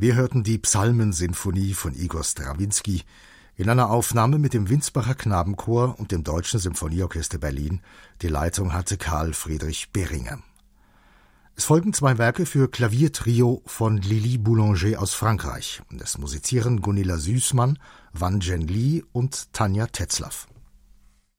Wir hörten die Psalmensinfonie von Igor Strawinski in einer Aufnahme mit dem Winsbacher Knabenchor und dem Deutschen Symphonieorchester Berlin. Die Leitung hatte Karl Friedrich Behringer. Es folgen 2 Werke für Klaviertrio von Lili Boulanger aus Frankreich. Es musizieren Gunilla Süßmann, Wan Zhenli und Tanja Tetzlaff.